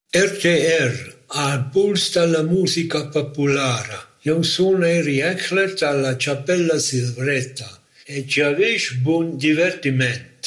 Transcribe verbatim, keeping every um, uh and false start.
R T R, al puls dalla musica popolare. Io sono Eri Eckler dalla Cappella Silvretta e ci avessi buon divertimento.